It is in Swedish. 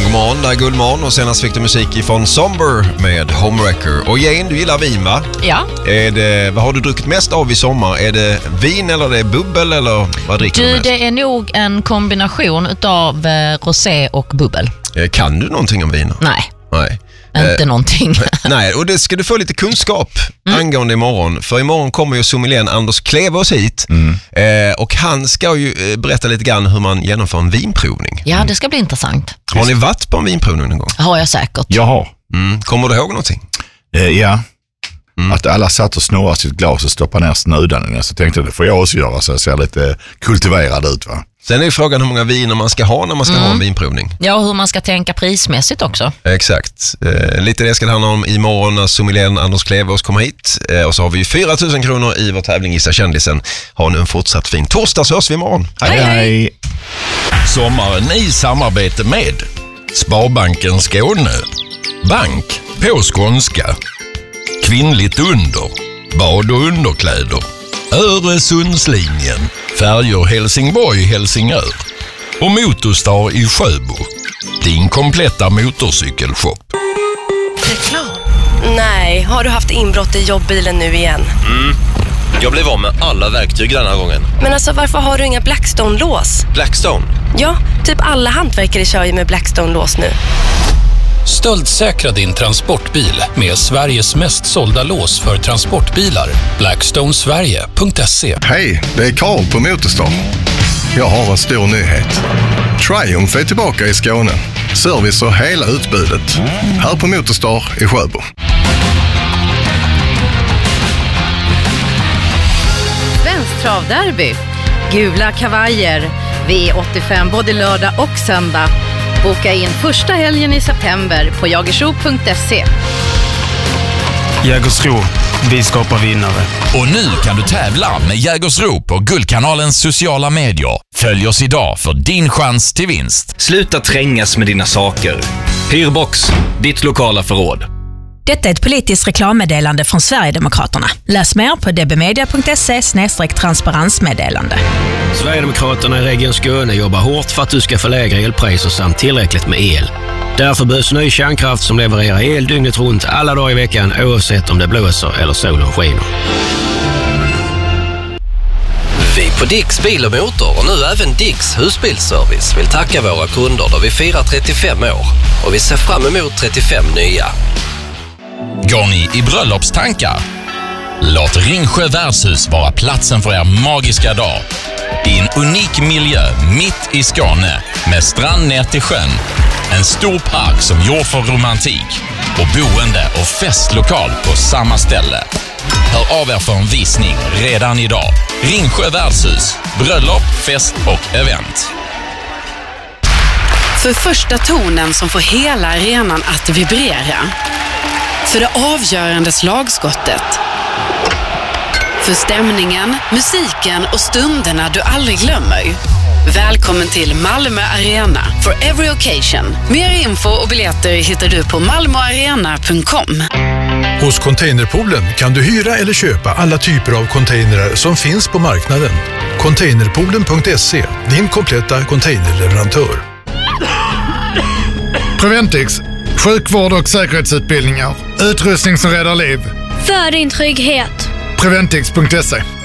God morgon, det är Guldmorgon och senast fick du musik ifrån Somber med Homewrecker. Och Jane, du gillar vin, va? Ja. Vad har du druckit mest av i sommar? Är det vin eller är det bubbel eller vad dricker du mest? Det är nog en kombination utav rosé och bubbel. Kan du någonting om viner? Nej. Nej. Inte någonting. Nej, och det ska du få lite kunskap angående imorgon. För imorgon kommer ju sommelieren Anders Klevås hit. Och han ska ju berätta lite grann hur man genomför en vinprovning. Ja, det ska bli intressant. Har ni varit på en vinprovning någon gång? Har jag säkert. Jaha. Kommer du ihåg någonting? Ja. Att alla satt och snurrade sitt glas och stoppade ner snudan. Så tänkte jag, det får jag också göra så jag ser lite kultiverad ut, va? Sen är ju frågan hur många viner man ska ha när man ska ha en vinprovning. Ja, och hur man ska tänka prismässigt också. Exakt. Lite det ska det handla om imorgon när sommelieren Anders Klevås kommer hit. Och så har vi ju 4 000 kronor i vår tävling Gissa kändisen. Har nu en fortsatt fin torsdag, så hörs vi imorgon. Hej, hej! Sommaren i samarbete med Sparbanken Skåne, Bank på skånska, Kvinnligt under, bad och underkläder, Öresundslinjen, Färjor Helsingborg-Helsingör och Motorstar i Sjöbo. Din kompletta motorcykelshop. Reklam? Nej, har du haft inbrott i jobbbilen nu igen? Jag blev av med alla verktyg den här gången. Men alltså, varför har du inga Blackstone-lås? Blackstone? Ja, typ alla hantverkare kör ju med Blackstone-lås nu. Stöldsäkra din transportbil med Sveriges mest sålda lås för transportbilar. Blackstonesverige.se. Hej, det är Karl på Motorstar. Jag har en stor nyhet. Triumph är tillbaka i Skåne. Service och hela utbudet. Här på Motorstar i Sjöbo. Svensk travderby. Gula kavajer. V85 både lördag och söndag. Boka in första helgen i september på jagersro.se. Jägersro, vi skapar vinnare. Och nu kan du tävla med Jägersro på Guldkanalens sociala medier. Följ oss idag för din chans till vinst. Sluta trängas med dina saker. Hyrbox, ditt lokala förråd. Detta är ett politiskt reklammeddelande från Sverigedemokraterna. Läs mer på dbmedia.se/transparensmeddelande. Sverigedemokraterna i Region Skåne jobbar hårt för att du ska få lägre elpriser samt tillräckligt med el. Därför behövs ny kärnkraft som levererar el dygnet runt alla dagar i veckan oavsett om det blåser eller solen skiner. Vi på Dicks Bil och Motor och nu även Dicks Husbilsservice vill tacka våra kunder då vi firar 35 år och vi ser fram emot 35 nya. Går ni i bröllopstankar? Låt Ringsjö värdshus vara platsen för er magiska dag. I en unik miljö mitt i Skåne med strand ner till sjön, en stor park som gjord för romantik och boende och festlokal på samma ställe. Hör av er för en visning redan idag. Ringsjö värdshus, bröllop, fest och event. För första tonen som får hela arenan att vibrera. För det avgörande slagskottet. För stämningen, musiken och stunderna du aldrig glömmer. Välkommen till Malmö Arena for every occasion. Mer info och biljetter hittar du på malmoarena.com. Hos Containerpoolen kan du hyra eller köpa alla typer av containrar som finns på marknaden. Containerpoolen.se, din kompletta containerleverantör. Preventix, sjukvård och säkerhetsutbildningar. Utrustning som räddar liv. För din trygghet. Preventix.se.